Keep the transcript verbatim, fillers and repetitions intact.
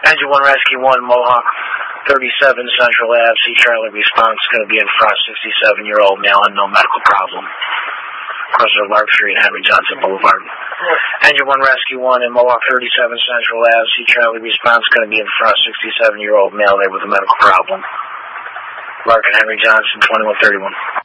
Engine one Rescue one, Mohawk thirty-seven Central Ave, C Charlie response, going to be in front, sixty-seven-year-old male and no medical problem. Across the Lark Street, Henry Johnson Boulevard. Engine one Rescue one in Mohawk thirty-seven Central Ave, C Charlie response, going to be in front, sixty-seven-year-old male there with a medical problem. Lark and Henry Johnson, twenty-one thirty-one.